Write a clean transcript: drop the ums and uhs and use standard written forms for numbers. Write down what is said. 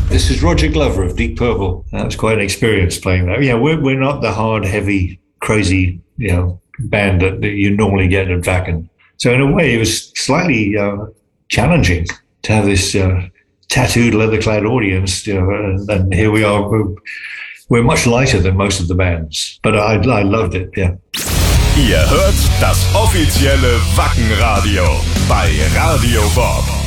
This is Roger Glover of Deep Purple. That was quite an experience playing that. Yeah, we're not the hard, heavy, crazy, band that you normally get at Wacken. So in a way, it was slightly challenging to have this tattooed, leather-clad audience. And here we are. We're much lighter than most of the bands, but I loved it. Yeah. Ihr hört das offizielle Wacken-Radio bei Radio Bob.